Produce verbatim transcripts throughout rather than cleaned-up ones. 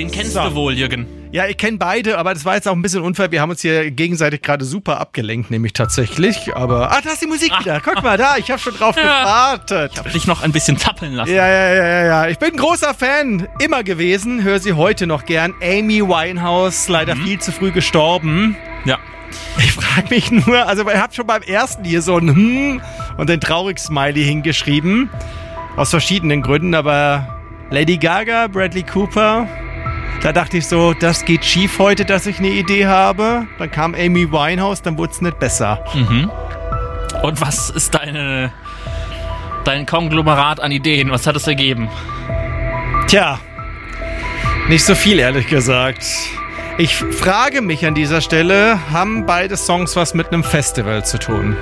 Den kennst So. du wohl, Jürgen. Ja, ich kenne beide, aber das war jetzt auch ein bisschen unfair. Wir haben uns hier gegenseitig gerade super abgelenkt, nämlich tatsächlich. Aber, ah, da ist die Musik wieder. Guck mal, da, ich habe schon drauf Ja. gewartet. Hab dich noch ein bisschen zappeln lassen. Ja, ja, ja, ja, ja. Ich bin ein großer Fan, immer gewesen, höre sie heute noch gern. Amy Winehouse, leider viel zu früh gestorben. Ja. Ich frage mich nur, also ich habe schon beim ersten hier so ein Hm und ein Traurig-Smiley hingeschrieben. Aus verschiedenen Gründen, aber Lady Gaga, Bradley Cooper, da dachte ich so, das geht schief heute, dass ich eine Idee habe. Dann kam Amy Winehouse, dann wurde es nicht besser. Mhm. Und was ist deine, dein Konglomerat an Ideen? Was hat es ergeben? Tja, nicht so viel, ehrlich gesagt. Ich frage mich an dieser Stelle, haben beide Songs was mit einem Festival zu tun?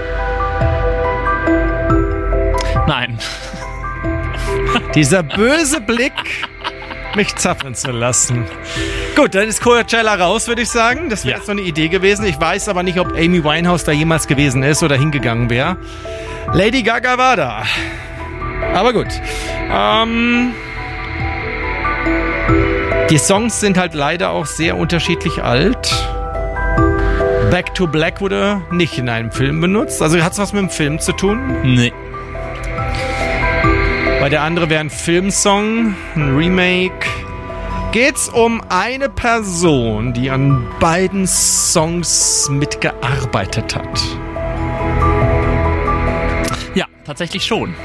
Nein. Dieser böse Blick, mich zappeln zu lassen. Gut, dann ist Coachella raus, würde ich sagen. Das wäre Ja. jetzt so eine Idee gewesen. Ich weiß aber nicht, ob Amy Winehouse da jemals gewesen ist oder hingegangen wäre. Lady Gaga war da. Aber gut. Ähm, die Songs sind halt leider auch sehr unterschiedlich alt. Back to Black wurde nicht in einem Film benutzt. Also hat es was mit dem Film zu tun? Nee. Bei der andere wäre ein Filmsong, ein Remake. Geht's um eine Person, die an beiden Songs mitgearbeitet hat? Ja, tatsächlich schon.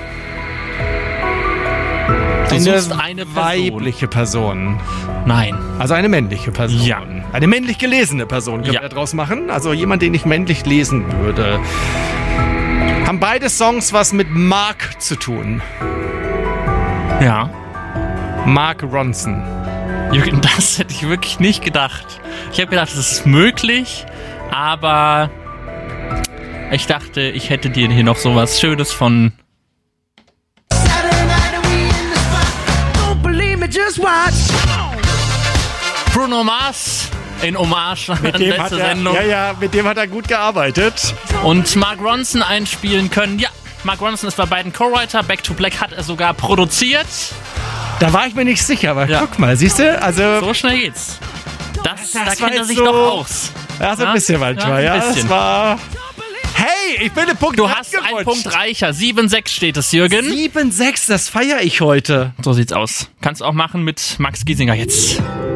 Du Eine suchst eine Person. weibliche Person. Nein. Also eine männliche Person. Ja. Eine männlich gelesene Person können Ja. wir daraus machen. Also jemand, den ich männlich lesen würde. Haben beide Songs was mit Mark zu tun? Ja. Mark Ronson. Jürgen, das hätte ich wirklich nicht gedacht. Ich habe gedacht, das ist möglich, aber ich dachte, ich hätte dir hier noch sowas Schönes von Bruno Mars in Hommage an Mit dem, hat letzte er, Sendung ja, ja, mit dem hat er gut gearbeitet. und Mark Ronson einspielen können. Ja, Mark Ronson ist bei beiden Co-Writer. Back to Black hat er sogar produziert. Da war ich mir nicht sicher, aber Ja. guck mal, siehst du? Also, So schnell geht's. Das, Das da war kennt er jetzt sich so- doch aus. ja, so ein Ja? bisschen manchmal, Ja, ja. ein bisschen. Das war. Hey, ich bin den Punkt Du hast einen Punkt reicher. sieben sechs steht es, Jürgen. sieben sechs, das feiere ich heute. So sieht's aus. Kannst auch machen mit Max Giesinger jetzt.